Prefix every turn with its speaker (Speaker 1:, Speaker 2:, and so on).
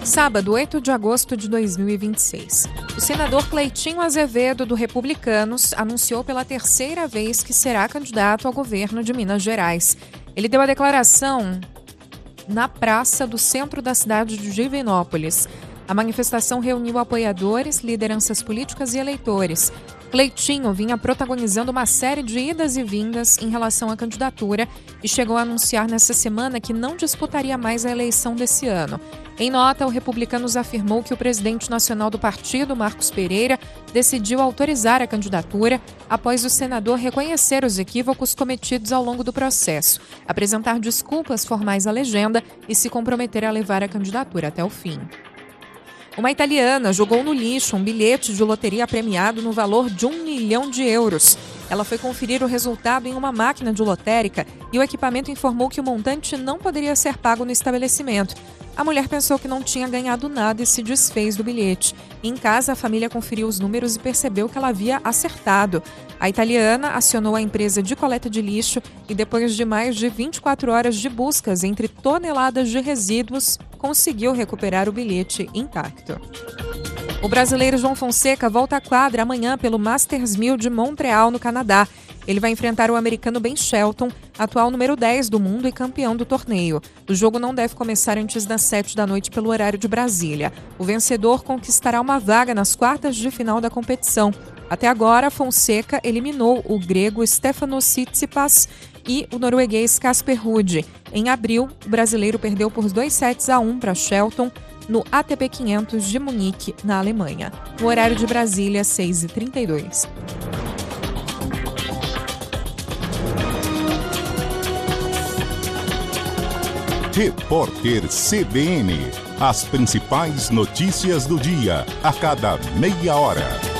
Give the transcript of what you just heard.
Speaker 1: Sábado, 8 de agosto de 2026. O senador Cleitinho Azevedo, do Republicanos, anunciou pela terceira vez que será candidato ao governo de Minas Gerais. Ele deu a declaração na praça do centro da cidade de Divinópolis. A manifestação reuniu apoiadores, lideranças políticas e eleitores. Cleitinho vinha protagonizando uma série de idas e vindas em relação à candidatura e chegou a anunciar nesta semana que não disputaria mais a eleição desse ano. Em nota, o Republicanos afirmou que o presidente nacional do partido, Marcos Pereira, decidiu autorizar a candidatura após o senador reconhecer os equívocos cometidos ao longo do processo, apresentar desculpas formais à legenda e se comprometer a levar a candidatura até o fim. Uma italiana jogou no lixo um bilhete de loteria premiado no valor de €1 milhão. Ela foi conferir o resultado em uma máquina de lotérica e o equipamento informou que o montante não poderia ser pago no estabelecimento. A mulher pensou que não tinha ganhado nada e se desfez do bilhete. Em casa, a família conferiu os números e percebeu que ela havia acertado. A italiana acionou a empresa de coleta de lixo e, depois de mais de 24 horas de buscas entre toneladas de resíduos, conseguiu recuperar o bilhete intacto. O brasileiro João Fonseca volta à quadra amanhã pelo Masters 1000 de Montreal, no Canadá. Ele vai enfrentar o americano Ben Shelton, atual número 10 do mundo e campeão do torneio. O jogo não deve começar antes das 7 da noite pelo horário de Brasília. O vencedor conquistará uma vaga nas quartas de final da competição. Até agora, Fonseca eliminou o grego Stefanos Tsitsipas e o norueguês Casper Ruud. Em abril, o brasileiro perdeu por 2-1 para Shelton no ATP 500 de Munique, na Alemanha. No horário de Brasília, 6h32.
Speaker 2: Repórter CBN. As principais notícias do dia, a cada meia hora.